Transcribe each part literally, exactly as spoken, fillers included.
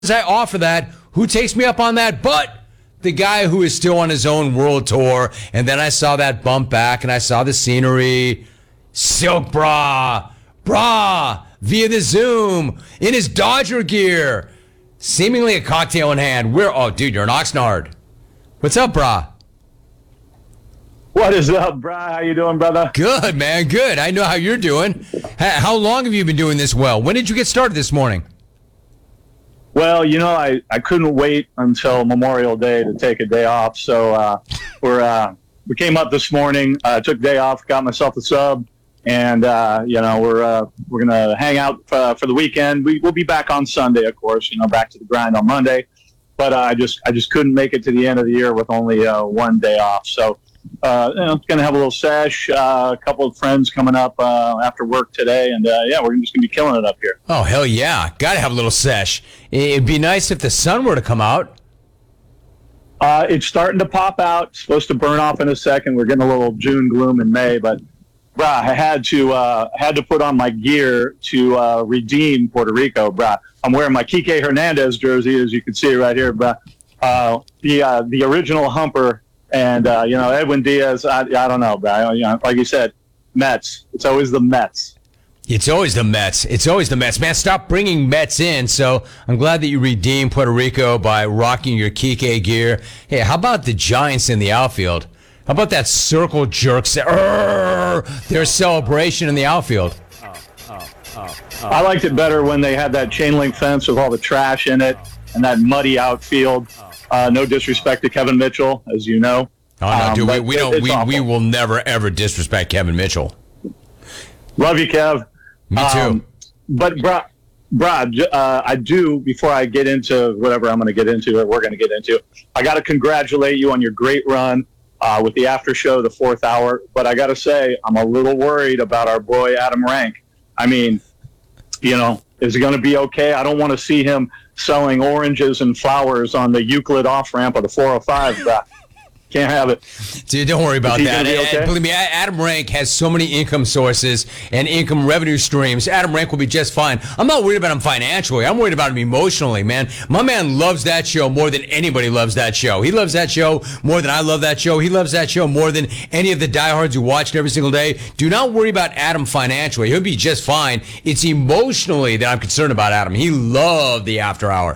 I offer that, who takes me up on that but the guy who is still on his own world tour? And then I saw that bump back and I saw the scenery. Silk Bra, Bra, via the Zoom, in his Dodger gear, seemingly a cocktail in hand. We're, oh, dude, you're an Oxnard. What's up, Bra? What is up, Bra? How you doing, brother? Good, man, good. I know how you're doing. How long have you been doing this well? When did you get started this morning? Well, you know, I, I couldn't wait until Memorial Day to take a day off, so uh, we're uh, we came up this morning, uh, took a day off, got myself a sub, and uh, you know we're uh, we're gonna hang out uh, for the weekend. We we'll be back on Sunday, of course. You know, back to the grind on Monday, but uh, I just I just couldn't make it to the end of the year with only uh, one day off. So uh, you know, gonna have a little sesh. Uh, a couple of friends coming up uh, after work today, and uh, yeah, we're just gonna be killing it up here. Oh hell yeah! Gotta have a little sesh. It'd be nice if the sun were to come out. Uh, it's starting to pop out. It's supposed to burn off in a second. We're getting a little June gloom in May, but bruh, I had to uh, had to put on my gear to uh, redeem Puerto Rico, bruh. I'm wearing my Kike Hernandez jersey, as you can see right here, bruh. Uh, the uh, the original humper, and uh, you know Edwin Diaz. I, I don't know, bruh. You know, like you said, Mets. It's always the Mets. It's always the Mets. It's always the Mets. Man, stop bringing Mets in. So I'm glad that you redeemed Puerto Rico by rocking your Kike gear. Hey, how about the Giants in the outfield? How about that circle jerks? Their celebration in the outfield. Oh, oh, oh, oh. I liked it better when they had that chain link fence with all the trash in it and that muddy outfield. Uh, no disrespect to Kevin Mitchell, as you know. Oh no, um, dude, we, we don't. We, awful. we will never ever disrespect Kevin Mitchell. Love you, Kev. Me too. Um, but, Brad, Brad uh, I do, before I get into whatever I'm going to get into or we're going to get into, I got to congratulate you on your great run uh, with the after show, the fourth hour. But I got to say, I'm a little worried about our boy Adam Rank. I mean, you know, is it going to be okay? I don't want to see him selling oranges and flowers on the Euclid off-ramp of the four oh five. Brad. Can't have it. Dude, don't worry about that. Okay? Believe me, Adam Rank has so many income sources and income revenue streams. Adam Rank will be just fine. I'm not worried about him financially. I'm worried about him emotionally, man. My man loves that show more than anybody loves that show. He loves that show more than I love that show. He loves that show more than any of the diehards who watch it every single day. Do not worry about Adam financially. He'll be just fine. It's emotionally that I'm concerned about Adam. He loved the after hour.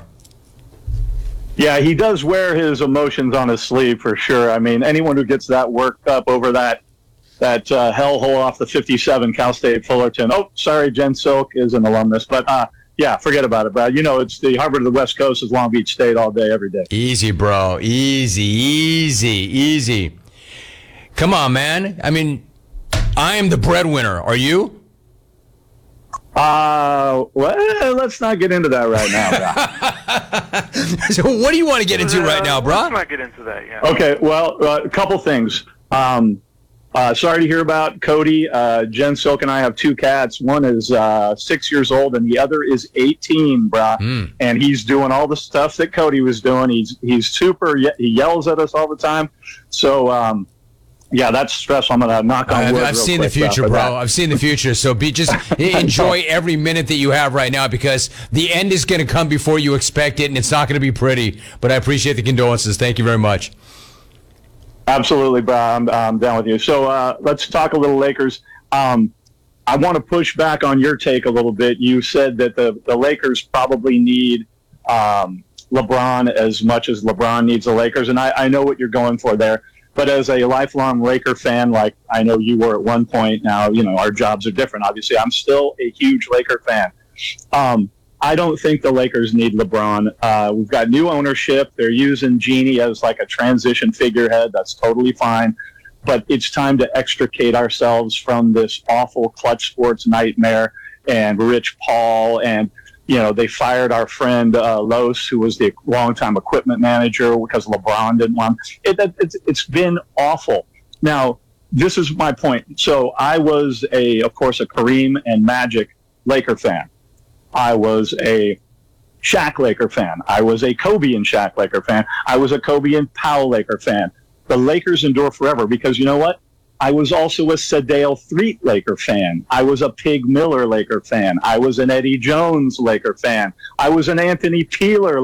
Yeah, he does wear his emotions on his sleeve for sure. I mean, anyone who gets that worked up over that that uh, hellhole off the fifty-seven Cal State Fullerton. Oh, sorry, Jen Silk is an alumnus, but uh, yeah, forget about it, Brad. You know, it's the Harvard of the West Coast is Long Beach State all day, every day. Easy, bro. Easy, easy, easy. Come on, man. I mean, I am the breadwinner. Are you? Uh, well, let's not get into that right now, bro. So what do you want to get into uh, right now, bro? Let's not get into that, yeah. Okay, well, uh, a couple things. Um, uh, sorry to hear about Cody. Uh, Jen Silk and I have two cats. One is uh, six years old, and the other is eighteen, bro. Mm. And he's doing all the stuff that Cody was doing. He's he's super. He yells at us all the time. So, um, yeah, that's stress. I'm gonna knock on wood. I've, I've seen quick, the future, bro. bro. I've seen the future. So be just enjoy every minute that you have right now, because the end is going to come before you expect it, and it's not going to be pretty. But I appreciate the condolences. Thank you very much. Absolutely, bro. I'm, I'm down with you. So uh, let's talk a little Lakers. Um, I want to push back on your take a little bit. You said that the, the Lakers probably need um, LeBron as much as LeBron needs the Lakers, and I, I know what you're going for there. But as a lifelong Laker fan, like I know you were at one point, now, you know, our jobs are different. Obviously, I'm still a huge Laker fan. Um, I don't think the Lakers need LeBron. Uh, we've got new ownership. They're using Genie as like a transition figurehead. That's totally fine. But it's time to extricate ourselves from this awful clutch sports nightmare and Rich Paul. And, you know, they fired our friend uh, Los, who was the longtime equipment manager, because LeBron didn't want it. it it's, it's been awful. Now, this is my point. So I was, a, of course, a Kareem and Magic Laker fan. I was a Shaq Laker fan. I was a Kobe and Shaq Laker fan. I was a Kobe and Powell Laker fan. The Lakers endure forever because, you know what? I was also a Sedale Threatt Laker fan. I was a Pig Miller Laker fan. I was an Eddie Jones Laker fan. I was an Anthony Peeler